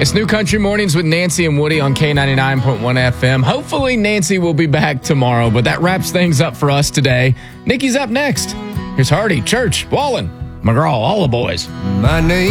It's New Country Mornings with Nancy and Woody on K99.1 FM. Hopefully Nancy will be back tomorrow, but that wraps things up for us today. Nikki's up next. Here's Hardy, Church, Wallen, McGraw, all the boys. My name